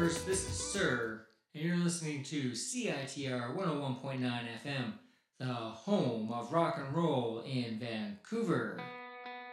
viewers, this is Sir, and you're listening to CITR 101.9 FM, the home of rock and roll in Vancouver.